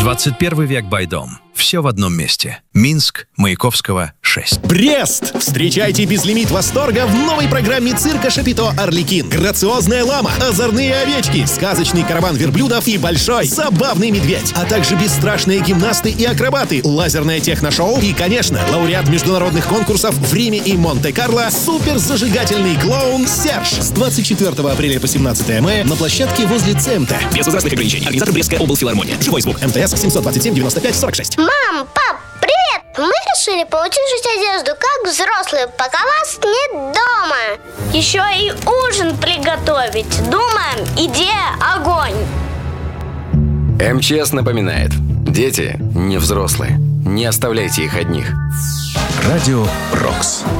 21 век Байдом. Все в одном месте. Минск, Маяковского, 6. Брест! Встречайте безлимит восторга в новой программе цирка Шапито «Арлекин». Грациозная лама, озорные овечки, сказочный караван верблюдов и большой забавный медведь, а также бесстрашные гимнасты и акробаты, лазерное техношоу и, конечно, лауреат международных конкурсов в Риме и Монте-Карло суперзажигательный клоун Серж. С 24 апреля по 17 мая на площадке возле ЦМТ. Без возрастных ограничений. Организатор Брестская облфилармония. Живой звук. МТС 727 95 46. Мам, пап, привет! Мы решили получить одежду, как взрослые, пока вас нет дома. Еще и ужин приготовить. Думаем, идея огонь. МЧС напоминает: дети не взрослые. Не оставляйте их одних. Радио «Рокс».